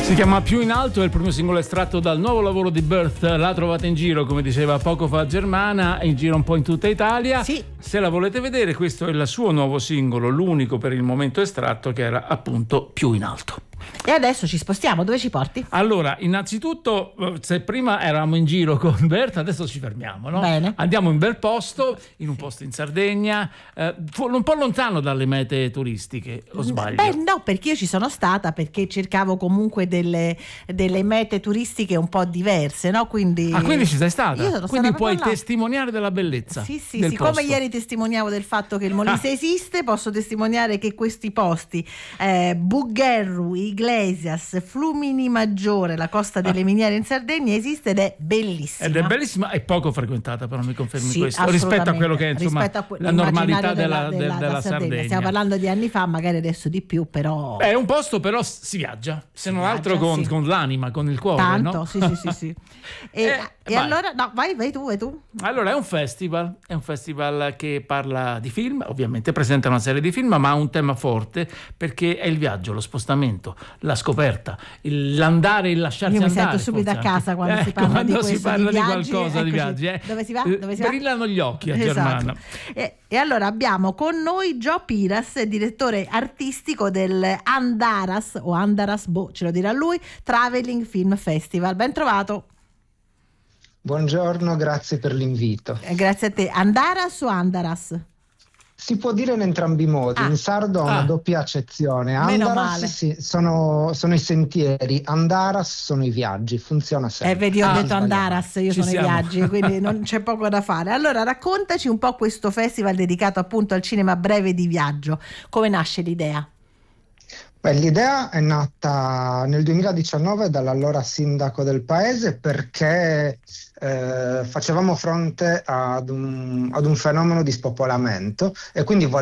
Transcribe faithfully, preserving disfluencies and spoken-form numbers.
Si chiama Più in alto, è il primo singolo estratto dal nuovo lavoro di Birth. La trovate in giro, come diceva poco fa Germana, in giro un po' in tutta Italia. Sì. Se la volete vedere, questo è il suo nuovo singolo, l'unico per il momento estratto, che era appunto Più in alto. E adesso ci spostiamo, dove ci porti? Allora, innanzitutto, se prima eravamo in giro con Berta, adesso ci fermiamo, no? Bene. Andiamo in bel posto, in un posto in Sardegna, eh, un po' lontano dalle mete turistiche, o sbaglio? Beh, no, perché io ci sono stata, perché cercavo comunque delle, delle mete turistiche un po' diverse, no? Quindi... Ah, quindi ci sei stata? Io sono Quindi stata puoi proprio là. testimoniare della bellezza. Sì, sì, del siccome posto. ieri testimoniavo del fatto che il Molise esiste, posso testimoniare che questi posti, eh, Bugerru, Iglesias, Flumini Maggiore, la costa delle miniere in Sardegna, esiste ed è bellissima. Ed è bellissima e poco frequentata, però mi confermi Sì, questo, rispetto a quello che è insomma rispetto a que- la normalità della, della, della, della, della Sardegna. Sardegna. Stiamo parlando di anni fa, magari adesso di più, però È un posto, però si viaggia, se Si non altro viaggia, con, sì. con l'anima, con il cuore, tanto, no? sì, sì, sì, sì. E, Eh, e vai. allora, no, vai, vai tu, vai tu. Allora è un festival, è un festival che parla di film, ovviamente presenta una serie di film, ma ha un tema forte perché è il viaggio, lo spostamento, la scoperta, il, l'andare, il lasciarsi Io mi andare. sento subito forse a casa anche. quando Eh, si parla quando di questo, si parla di di, viaggi, qualcosa, di eccoci. viaggi. Eh. Dove si va? Eh, Dove si va? brillano gli occhi a Esatto. Germana. E, e allora abbiamo con noi Gio Piras, direttore artistico del Andaras o Andaras, boh, ce lo dirà lui, Traveling Film Festival. Ben trovato. Buongiorno, grazie per l'invito. Eh, grazie a te. Andaras o Andaras? Si può dire in entrambi i modi, Ah. in sardo ha Ah. una doppia accezione. Meno Andaras male. sì, sono, sono i sentieri, Andaras sono i viaggi, funziona Eh, sempre. vedi, ho Ah, detto sbagliamo. Andaras, io Ci sono siamo. i viaggi, quindi non c'è poco da fare. Allora, raccontaci un po' questo festival dedicato appunto al cinema breve di viaggio. Come nasce l'idea? Beh, l'idea è nata nel duemiladiciannove dall'allora sindaco del paese perché eh, facevamo fronte ad un, ad un fenomeno di spopolamento e quindi